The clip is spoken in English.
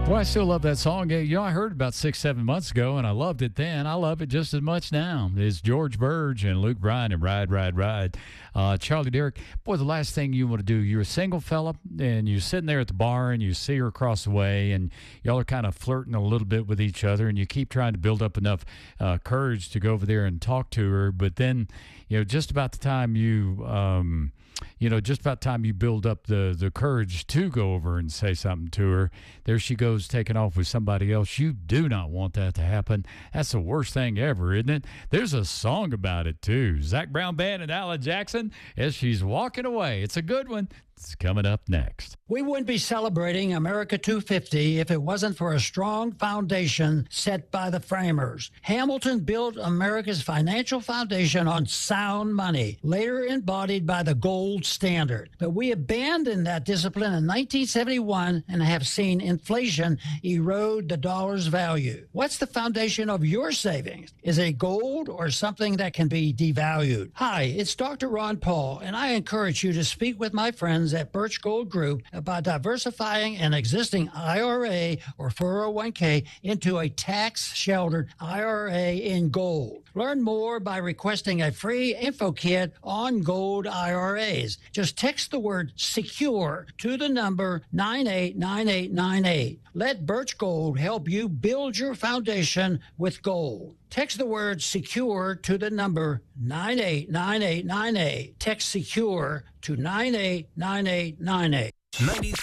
Well, I still love that song. I heard it about 6, 7 months ago, and I loved it then. I love it just as much now. It's George Burge and Luke Bryan and Ride, Ride, Ride. Charlie Derrick, boy, the last thing you want to do, you're a single fella, and you're sitting there at the bar, and you see her across the way, and y'all are kind of flirting a little bit with each other, and you keep trying to build up enough courage to go over there and talk to her. But then, just about the time you build up the courage to go over and say something to her, there she goes taking off with somebody else. You do not want that to happen. That's the worst thing ever, isn't it? There's a song about it, too. Zac Brown Band and Alan Jackson, As She's Walking Away. It's a good one. It's coming up next. We wouldn't be celebrating America 250 if it wasn't for a strong foundation set by the framers. Hamilton built America's financial foundation on sound money, later embodied by the gold standard. But we abandoned that discipline in 1971 and have seen inflation erode the dollar's value. What's the foundation of your savings? Is it gold or something that can be devalued? Hi, it's Dr. Ron Paul, and I encourage you to speak with my friends at Birch Gold Group about diversifying an existing IRA or 401k into a tax-sheltered IRA in gold. Learn more by requesting a free info kit on gold IRAs. Just text the word SECURE to the number 989898. Let Birch Gold help you build your foundation with gold. Text the word SECURE to the number 989898. Text SECURE to 989898.